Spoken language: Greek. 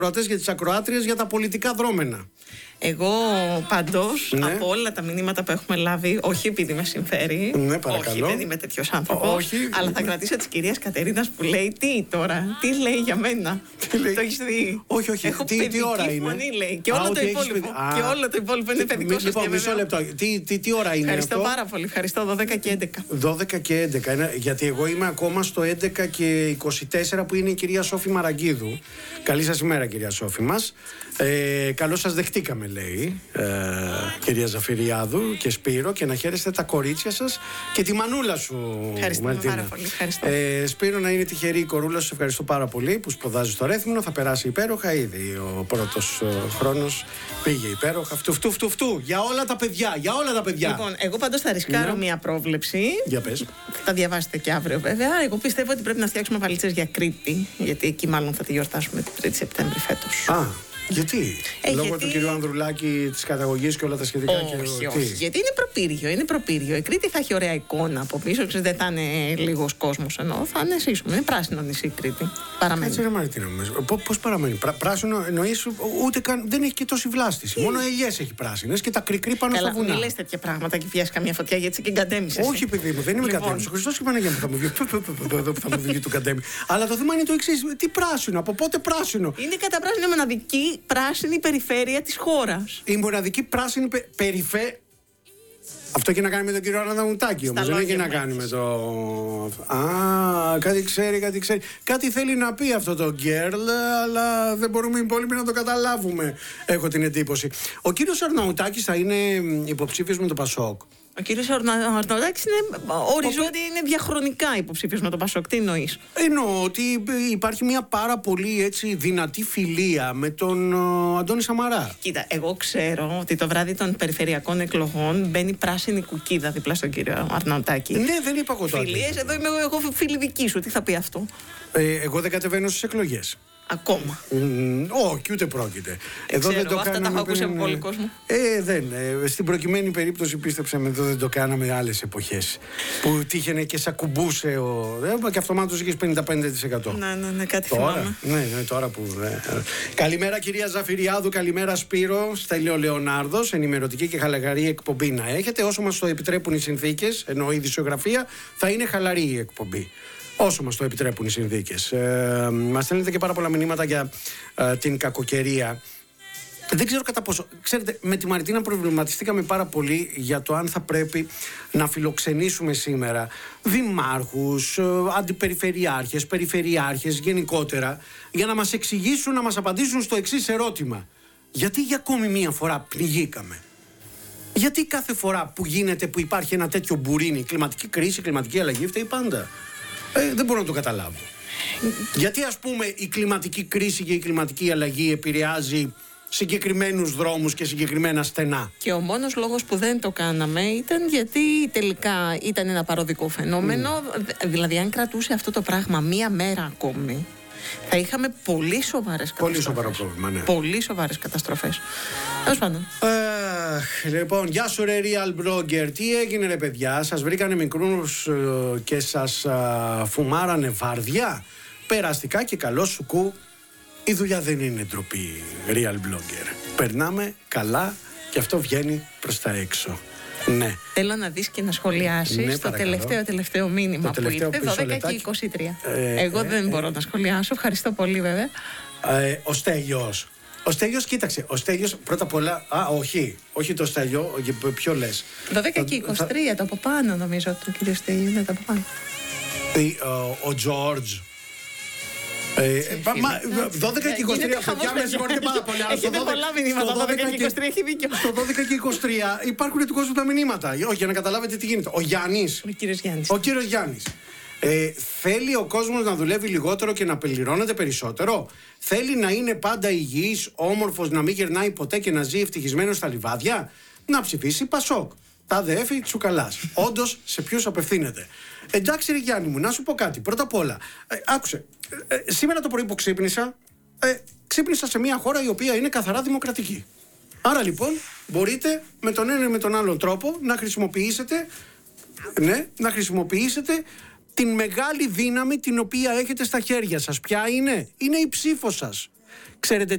Πρώτες για τις ακροάτριες για τα πολιτικά δρόμενα. Εγώ παντός από όλα τα μηνύματα που έχουμε λάβει, όχι επειδή με συμφέρει, παρακαλώ. όχι, δεν είμαι τέτοιος άνθρωπος, αλλά θα κρατήσω της κυρίας Κατερίνας που λέει τι τώρα, τι λέει για μένα. Το έχεις δει? Όχι, έχω τι ώρα είναι? Φωνή, λέει. Και όλο το υπόλοιπο. Και όλο το υπόλοιπο είναι παιδικό σας. Λοιπόν, μισό λεπτό. Τι ώρα είναι? Ευχαριστώ πάρα πολύ. Ευχαριστώ. 12 και 11. 12 και 11. Γιατί εγώ είμαι ακόμα στο 11 και 24 που είναι η κυρία Σόφη Μαραγκίδου. Καλή σας ημέρα, κυρία Σόφη μας. Καλώς σας δεχτήκαμε, λέει κυρία Ζαφυριάδου και Σπύρο, και να χαίρεστε τα κορίτσια σας και τη μανούλα σου. Ευχαριστούμε πάρα πολύ. Ευχαριστώ. Σπύρο, να είναι τυχερή η κορούλα σου. Ευχαριστώ πάρα πολύ που σπουδάζει στο Ρέθυμνο. Θα περάσει υπέροχα. Ήδη ο πρώτος χρόνος πήγε υπέροχα. Φτου. Για όλα τα παιδιά. Για όλα τα παιδιά. Λοιπόν, εγώ πάντως θα ρισκάρω μια πρόβλεψη. Για πες. Θα τα διαβάσετε και αύριο, βέβαια. Εγώ πιστεύω ότι πρέπει να φτιάξουμε βαλίτσες για Κρήτη. Γιατί εκεί μάλλον θα τη γιορτάσουμε την 3η Σεπτέμβρη φέτος. Γιατί? Λόγω του κυρίου Ανδρουλάκη, της καταγωγής και όλα τα σχετικά? Όχι. Γιατί είναι προπύργιο. Η Κρήτη θα έχει ωραία εικόνα από πίσω. Δεν θα είναι λίγος κόσμος ενώ. Θα είναι σύσσωμο. Είναι πράσινο νησί η Κρήτη. Παραμένει. Έτσι, ρε Μαρτίνα, πώς παραμένει? Πράσινο εννοείς? Ούτε καν. Δεν έχει και τόση βλάστηση. Μόνο ελιές έχει πράσινες και τα κρικρί πάνω στα βουνά. Μην λες τέτοια πράγματα και πιάσει καμία φωτιά, γιατί είσαι και γκαντέμισες. Όχι, παιδί μου, δεν είμαι γκαντέμις. Ο Χριστός και η Παναγία μου θα μου βγει. Εδώ που θα μου βγει του γκαντέμι. Αλλά το θέμα είναι το εξής. Τι πράσινο? Από πότε πράσινο? Είναι κατά πράσινο μοναδική πράσινη περιφέρεια της χώρας. Η μοναδική πράσινη περιφέρεια. Αυτό έχει να κάνει με τον κύριο Αρναουτάκη όμως. Δεν έχει να κάνει με το. Κάτι ξέρει. Κάτι θέλει να πει αυτό το girl, αλλά δεν μπορούμε οι υπόλοιποι να το καταλάβουμε. Έχω την εντύπωση. Ο κύριος Αρναουτάκης θα είναι υποψήφιος με το Πασόκ. Ο κύριος Αρναουτάκης είναι διαχρονικά υποψήφιος με τον Πασόκ. Τι εννοείς? Εννοώ ότι υπάρχει μια πάρα πολύ έτσι δυνατή φιλία με τον Αντώνη Σαμαρά. Κοίτα, εγώ ξέρω ότι το βράδυ των περιφερειακών εκλογών μπαίνει πράσινη κουκίδα δίπλα στον κύριο Αρναουτάκη. Ναι, δεν είπα εγώ τότε. Φιλίες, εδώ είμαι εγώ φίλη δική σου. Τι θα πει αυτό? Εγώ δεν κατεβαίνω στις εκλογές. Ακόμα. Όχι, ούτε πρόκειται. Εδώ ξέρω, δεν το αυτά κάναμε. Τα έχω ακούσει από πολύ κόσμο. Στην προκειμένη περίπτωση, πίστεψε με, εδώ δεν το κάναμε άλλες εποχές. Που τύχαινε και σακουμπούσε και αυτομάτως είχες 55%. Ναι, κάτι θυμάμαι. Ναι, τώρα που. Καλημέρα, κυρία Ζαφυριάδου, καλημέρα, Σπύρο. Στέλνει ο Λεωνάρδος. Ενημερωτική και χαλαρή εκπομπή να έχετε. Όσο μας το επιτρέπουν οι συνθήκες, εννοώ η ειδησιογραφία, θα είναι χαλαρή η εκπομπή. Όσο μας το επιτρέπουν οι συνθήκες. Μας στέλνετε και πάρα πολλά μηνύματα για την κακοκαιρία. Δεν ξέρω κατά πόσο. Ξέρετε, με τη Μαρτίνα προβληματιστήκαμε πάρα πολύ για το αν θα πρέπει να φιλοξενήσουμε σήμερα δημάρχους, αντιπεριφερειάρχες, περιφερειάρχες γενικότερα, για να μας εξηγήσουν, να μας απαντήσουν στο εξής ερώτημα. Γιατί για ακόμη μία φορά πνιγήκαμε? Γιατί κάθε φορά που υπάρχει ένα τέτοιο μπουρίνι, κλιματική κρίση, κλιματική αλλαγή, φταίει πάντα? Δεν μπορώ να το καταλάβω. Γιατί ας πούμε η κλιματική κρίση και η κλιματική αλλαγή επηρεάζει συγκεκριμένους δρόμους και συγκεκριμένα στενά? Και ο μόνος λόγος που δεν το κάναμε ήταν γιατί τελικά ήταν ένα παροδικό φαινόμενο. Δηλαδή αν κρατούσε αυτό το πράγμα μία μέρα ακόμη, θα είχαμε πολύ σοβαρές καταστροφές. Πολύ σοβαρό πρόβλημα, ναι. Πολύ σοβαρές καταστροφές. Τέλος πάντων. Λοιπόν, γεια σου ρε real blogger. Τι έγινε ρε παιδιά? Σας βρήκανε μικρούς και σας φουμάρανε βάρδια? Περαστικά και καλό σου κου. Η δουλειά δεν είναι ντροπή, real blogger. Περνάμε καλά και αυτό βγαίνει προς τα έξω. Ναι. Θέλω να δεις και να σχολιάσεις το τελευταίο μήνυμα που ήρθε, 12 και 23. Εγώ δεν μπορώ να σχολιάσω, ευχαριστώ πολύ βέβαια. Ο Στέλιος, κοίταξε. Ο Στέλιος πρώτα απ' όλα. Όχι το Στέλιο, ποιο λες? 12 και 23, το από πάνω νομίζω του κύριου Στέλιου, είναι το από πάνω. Ο Τζόρτζ. 12 και 23, παιδιά, με συγχωρείτε πάρα πολύ. Έχετε πολλά μηνύματα. 12 και 23 έχει δίκιο. Στο 12 και 23 υπάρχουν του κόσμου τα μηνύματα. Όχι, για να καταλάβετε τι γίνεται. Ο Γιάννης. Ο κύριος Γιάννης. Θέλει ο κόσμος να δουλεύει λιγότερο και να πληρώνεται περισσότερο? Θέλει να είναι πάντα υγιής, όμορφος, να μην γερνάει ποτέ και να ζει ευτυχισμένος στα λιβάδια? Να ψηφίσει Πασόκ. Τάδε έφη Τσουκαλάς. Όντως, σε ποιους απευθύνεται? Εντάξει, ρε Γιάννη μου, να σου πω κάτι. Πρώτα απ' όλα, άκουσε. Σήμερα το πρωί που ξύπνησα σε μια χώρα η οποία είναι καθαρά δημοκρατική. Άρα λοιπόν, μπορείτε με τον ένα ή με τον άλλον τρόπο να χρησιμοποιήσετε την μεγάλη δύναμη την οποία έχετε στα χέρια σας. Ποια είναι? Είναι η ψήφος σας. Ξέρετε